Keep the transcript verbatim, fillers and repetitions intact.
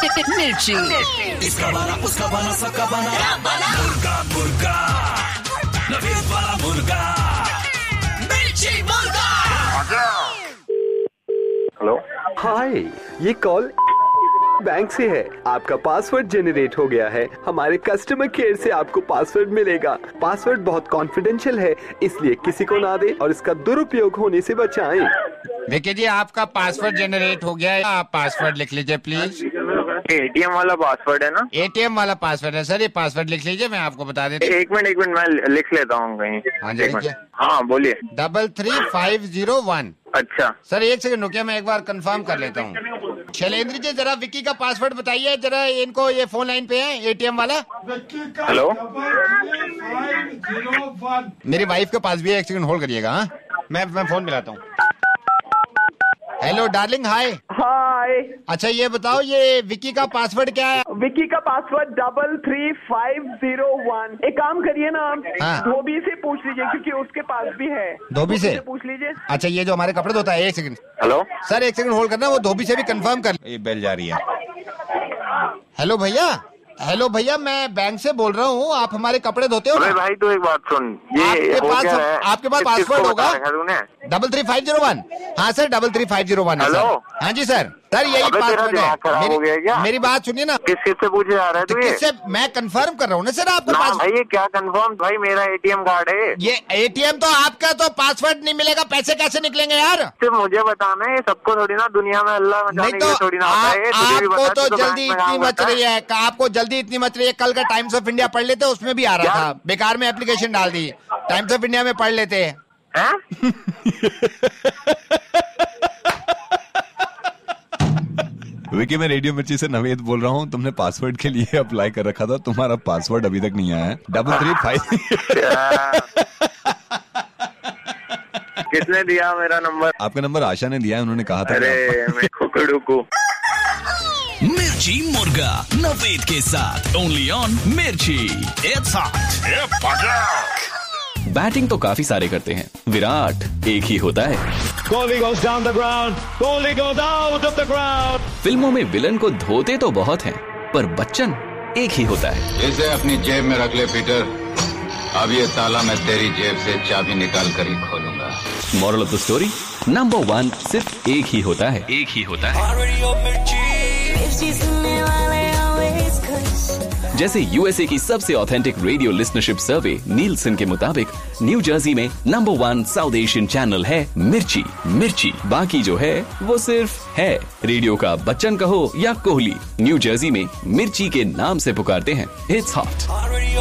मिर्ची। इसका बना उसका बना सबका बना मुर्गा मुर्गा नवीन वाला मुर्गा मिर्ची मुर्गा। हेलो, हाय, ये कॉल बैंक से है। आपका पासवर्ड जनरेट हो गया है। हमारे कस्टमर केयर से आपको पासवर्ड मिलेगा। पासवर्ड बहुत कॉन्फिडेंशियल है, इसलिए किसी को ना दे और इसका दुरुपयोग होने से बचाएं। देखिए जी, आपका पासवर्ड जनरेट हो गया है। आप पासवर्ड लिख लीजिए प्लीज। एटीएम वाला पासवर्ड है ना? एटीएम वाला पासवर्ड है सर। ये पासवर्ड लिख लीजिए, मैं आपको बता देता हूँ। एक मिनट एक मिनट मैं लिख लेता हूँ कहीं। हाँ जी, एक मिनट। हाँ बोलिए। Double three five zero one. अच्छा सर एक सेकंड रुकिए, मैं एक बार कंफर्म कर लेता हूँ। शैलेंद्र जी, जरा विक्की का पासवर्ड बताइए जरा। इनको ये फोन लाइन पे है एटीएम वाला। हेलो, मेरी वाइफ के पास भी है, एक सेकंड होल्ड करिएगा। हाँ, मैं मैं फोन मिलाता हूँ। हेलो डार्लिंग, हाय। हाय। अच्छा ये बताओ, ये विक्की का पासवर्ड क्या है? विक्की का password double three five zero one. एक काम करिए ना, हाँ। धोबी से पूछ लीजिए क्योंकि उसके पास भी है। धोबी से पूछ लीजिए। अच्छा, ये जो हमारे कपड़े धोता है। एक सेकंड हेलो सर, एक सेकंड होल्ड करना, वो धोबी से भी कंफर्म कर। ये बेल जा रही है। हेलो भैया, हेलो भैया, मैं बैंक से बोल रहा हूँ। आप हमारे कपड़े धोते हो? अरे भाई, तो एक बात सुन, ये आपके हो पास क्या है? आपके पास किस- किसको पासवर्ड बता होगा? रखा तूने? Double three five zero one. हाँ sir, double three five zero one है सर। हेलो? हाँ जी सर, सर यही अबे तेरा पासवर्ड दिमाग खराब हो गया है है। क्या? मेरी, मेरी बात सुनिए ना। किस किस से पूछे जा रहा है तू ये? किससे? मैं कंफर्म कर रहा हूँ ना सर आपका ना पास। भाई, ये क्या कंफर्म? भाई मेरा एटीएम कार्ड है ये एटीएम तो आपका, तो पासवर्ड नहीं मिलेगा, पैसे कैसे निकलेंगे यार? सिर्फ मुझे बताना है, सबको थोड़ी ना दुनिया में अल्लाह नहीं जाने तो के थोड़ी ना होता है। आप, तुझे भी आपको बता, तो तू जल्दी बैंक में इतनी काम मच करता रही है। आपको जल्दी इतनी मच रही है। कल का टाइम्स ऑफ इंडिया पढ़ लेते, उसमें भी आ रहा था। बेकार में एप्लीकेशन डाल दी। टाइम्स ऑफ इंडिया में पढ़ लेते हैं। हैं? विकी, मैं रेडियो मिर्ची से नवेद बोल रहा हूँ। तुमने पासवर्ड के लिए अप्लाई कर रखा था, तुम्हारा पासवर्ड अभी तक नहीं आया है। Double three five. किसने दिया मेरा नंबर? आपका नंबर आशा ने दिया है, उन्होंने कहा था। अरे मैं खुकड़ू को। मिर्ची मुर्गा नवेद के साथ ओनली ऑन मिर्ची। It's hot. बैटिंग तो काफी सारे करते हैं, विराट एक ही होता है। Kohli goes down the ground. Kohli goes out of the ground. फिल्मों में विलन को धोते तो बहुत हैं, पर बच्चन एक ही होता है। इसे अपनी जेब में रख ले पीटर। अब ये ताला मैं तेरी जेब से चाबी निकाल कर ही खोलूंगा। Moral of the story, number one सिर्फ एक ही होता है। एक ही होता है। जैसे यूएसए की सबसे ऑथेंटिक रेडियो लिसनरशिप सर्वे नीलसन के मुताबिक न्यू जर्सी में number one south Asian channel है मिर्ची। मिर्ची बाकी जो है वो सिर्फ है। रेडियो का बच्चन कहो या कोहली, न्यू जर्सी में मिर्ची के नाम से पुकारते हैं। It's hot.